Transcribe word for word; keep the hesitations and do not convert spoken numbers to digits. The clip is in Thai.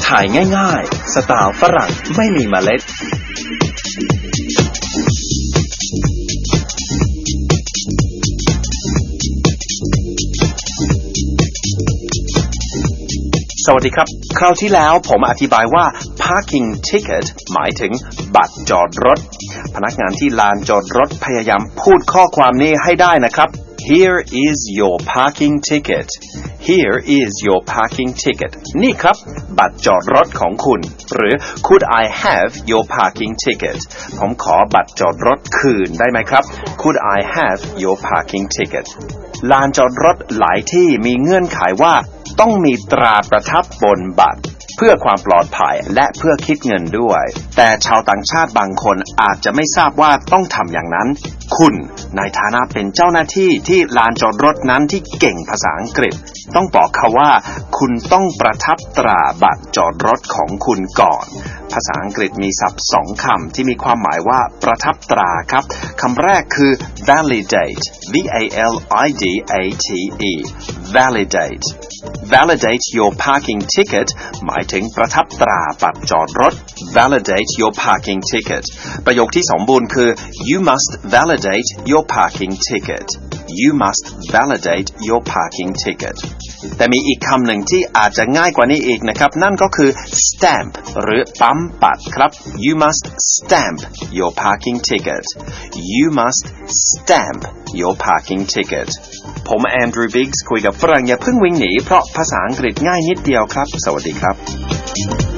ถ่ายง่ายๆสไตล์ฝรั่งไม่มีเมล็ดสวัสดีครับคราวที่แล้วผมอธิบายว่า parking ticket หมายถึงบัตรจอดรถพนักงานที่ลานจอดรถพยายามพูดข้อความนี้ให้ได้นะครับ Here is your parking ticket Here is your parking ticket นี่ครับบัตรจอดรถของคุณหรือ Could I have your parking ticket ผมขอบัตรจอดรถคืนได้ไหมครับ Could I have your parking ticket ลานจอดรถหลายที่มีเงื่อนไขว่าต้องมีตราประทับบนบัตรเพื่อความปลอดภัยและเพื่อคิดเงินด้วยแต่ชาวต่างชาติบางคนอาจจะไม่ทราบว่าต้องทำอย่างนั้นคุณในฐานะเป็นเจ้าหน้าที่ที่ลานจอดรถนั้นที่เก่งภาษาอังกฤษต้องบอกเขาว่าคุณต้องประทับตราบัตรจอดรถของคุณก่อนภาษาอังกฤษมีศัพท์สองคำที่มีความหมายว่าประทับตราครับคำแรกคือ validate v a l i d a t e validate validate your parking ticket หมายถึงประทับตราบัตรจอดรถ validate your parking ticket ประโยคที่สมบูรณ์คือ you must validate your parking ticket you must validate your parking ticket แต่มีอีกคำหนึ่งที่อาจจะง่ายกว่านี้อีกนะครับนั่นก็คือ stamp หรือปั๊มบัตรครับ you must stamp your parking ticket you must stamp your parking ticket ผมแอนดรูว์ บิกส์คุยกับฝรั่งอย่าเพิ่งวิ่งหนีเพราะภาษาอังกฤษง่ายนิดเดียวครับสวัสดีครับ